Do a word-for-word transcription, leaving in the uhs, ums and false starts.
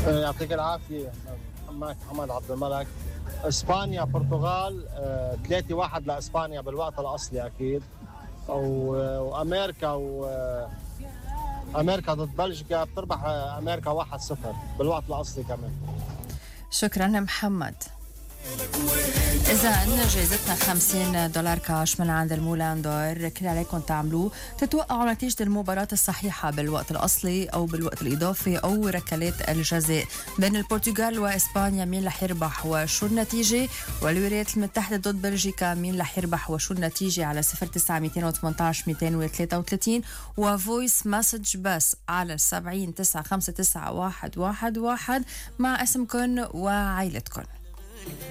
يعطيك العافية. معك محمد عبد الملك. اسبانيا برتغال آه، ثلاثة واحد لاسبانيا بالوقت الاصلي اكيد. و- وامريكا وامريكا ضد بلجيكا بتربح آه، امريكا واحد صفر بالوقت الاصلي كمان. شكرا محمد. إذا أن جائزتنا خمسين دولار كاش من عند المولان دور، كل عليكم تعملوه تتوقعوا نتيجة المباراة الصحيحة بالوقت الأصلي أو بالوقت الإضافي أو ركلات الجزاء بين البرتغال وإسبانيا. مين رح يربح وشو النتيجة؟ والولايات المتحدة ضد بلجيكا مين رح يربح وشو النتيجة؟ على صفر تسعة مئتين وثمانية عشر مئتين وثلاثة وثلاثين وفويس مسج بس على سبعين تسعة خمسة تسعة واحد واحد واحد مع اسمكن وعائلتكن.